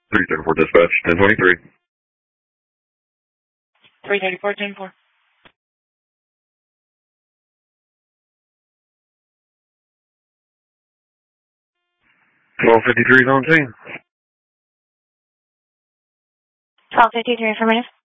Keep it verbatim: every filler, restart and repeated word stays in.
three thirty-four dispatch, ten twenty-three. three thirty-four, ten four. twelve fifty-three is on scene. twelve fifty-three affirmative.